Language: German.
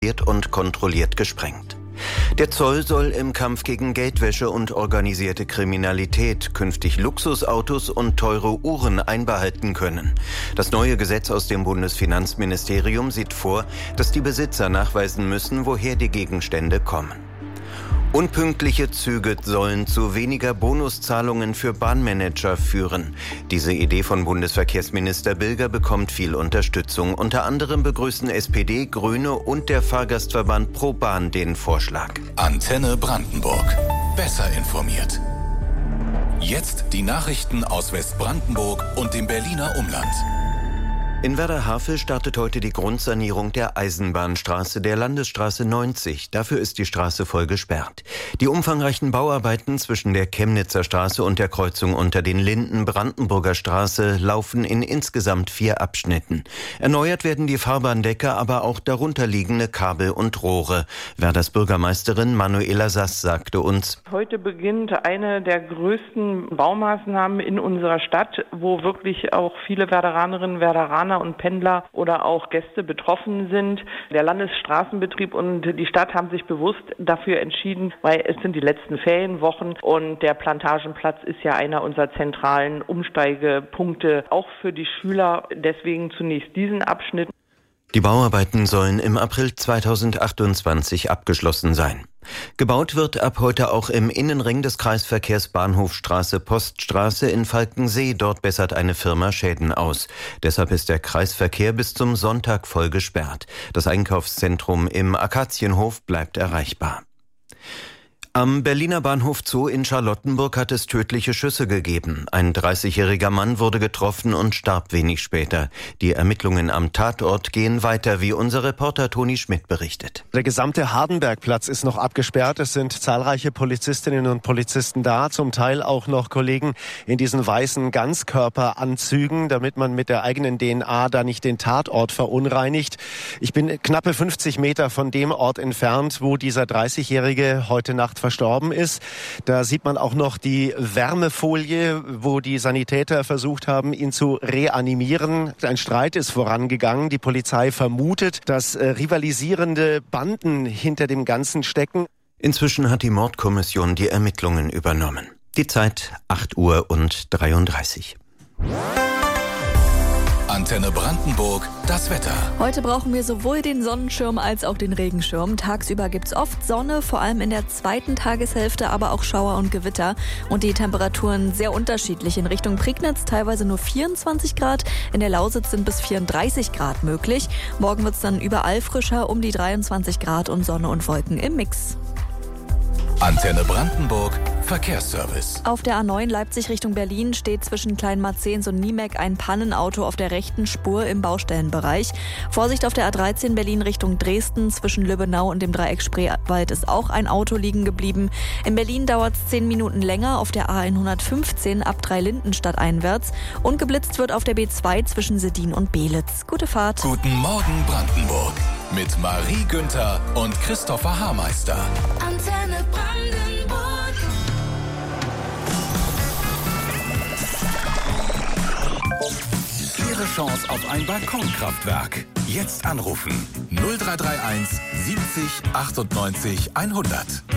und kontrolliert gesprengt. Der Zoll soll im Kampf gegen Geldwäsche und organisierte Kriminalität künftig Luxusautos und teure Uhren einbehalten können. Das neue Gesetz aus dem Bundesfinanzministerium sieht vor, dass die Besitzer nachweisen müssen, woher die Gegenstände kommen. Unpünktliche Züge sollen zu weniger Bonuszahlungen für Bahnmanager führen. Diese Idee von Bundesverkehrsminister Bilger bekommt viel Unterstützung. Unter anderem begrüßen SPD, Grüne und der Fahrgastverband ProBahn den Vorschlag. Antenne Brandenburg. Besser informiert. Jetzt die Nachrichten aus Westbrandenburg und dem Berliner Umland. In Werder-Havel startet heute die Grundsanierung der Eisenbahnstraße der Landesstraße 90. Dafür ist die Straße voll gesperrt. Die umfangreichen Bauarbeiten zwischen der Chemnitzer Straße und der Kreuzung unter den Linden Brandenburger Straße laufen in insgesamt 4 Abschnitten. Erneuert werden die Fahrbahndecker, aber auch darunterliegende Kabel und Rohre. Werders Bürgermeisterin Manuela Sass sagte uns: Heute beginnt eine der größten Baumaßnahmen in unserer Stadt, wo wirklich auch viele Werderanerinnen, Werderaner und Pendler oder auch Gäste betroffen sind. Der Landesstraßenbetrieb und die Stadt haben sich bewusst dafür entschieden, weil es sind die letzten Ferienwochen und der Plantagenplatz ist ja einer unserer zentralen Umsteigepunkte, auch für die Schüler. Deswegen zunächst diesen Abschnitt. Die Bauarbeiten sollen im April 2028 abgeschlossen sein. Gebaut wird ab heute auch im Innenring des Kreisverkehrs Bahnhofstraße-Poststraße in Falkensee. Dort bessert eine Firma Schäden aus. Deshalb ist der Kreisverkehr bis zum Sonntag voll gesperrt. Das Einkaufszentrum im Akazienhof bleibt erreichbar. Am Berliner Bahnhof Zoo in Charlottenburg hat es tödliche Schüsse gegeben. Ein 30-jähriger Mann wurde getroffen und starb wenig später. Die Ermittlungen am Tatort gehen weiter, wie unser Reporter Toni Schmidt berichtet. Der gesamte Hardenbergplatz ist noch abgesperrt. Es sind zahlreiche Polizistinnen und Polizisten da, zum Teil auch noch Kollegen in diesen weißen Ganzkörperanzügen, damit man mit der eigenen DNA da nicht den Tatort verunreinigt. Ich bin knappe 50 Meter von dem Ort entfernt, wo dieser 30-Jährige heute Nacht verstorben ist. Da sieht man auch noch die Wärmefolie, wo die Sanitäter versucht haben, ihn zu reanimieren. Ein Streit ist vorangegangen. Die Polizei vermutet, dass rivalisierende Banden hinter dem Ganzen stecken. Inzwischen hat die Mordkommission die Ermittlungen übernommen. Die Zeit 8:33 Uhr. Antenne Brandenburg, das Wetter. Heute brauchen wir sowohl den Sonnenschirm als auch den Regenschirm. Tagsüber gibt's oft Sonne, vor allem in der zweiten Tageshälfte, aber auch Schauer und Gewitter. Und die Temperaturen sehr unterschiedlich. In Richtung Prignitz teilweise nur 24 Grad, in der Lausitz sind bis 34 Grad möglich. Morgen wird's dann überall frischer, um die 23 Grad und Sonne und Wolken im Mix. Antenne Brandenburg, Verkehrsservice. Auf der A9 Leipzig Richtung Berlin steht zwischen Kleinmarzehns und Niemek ein Pannenauto auf der rechten Spur im Baustellenbereich. Vorsicht auf der A13 Berlin Richtung Dresden. Zwischen Lübbenau und dem Dreieck Spreewald ist auch ein Auto liegen geblieben. In Berlin dauert es 10 Minuten länger auf der A115 ab Dreilindenstadt einwärts. Und geblitzt wird auf der B2 zwischen Seddin und Belitz. Gute Fahrt. Guten Morgen Brandenburg. Mit Marie Günther und Christopher Haarmeister. Antenne Brandenburg. Ihre Chance auf ein Balkonkraftwerk. Jetzt anrufen. 0331 70 98 100.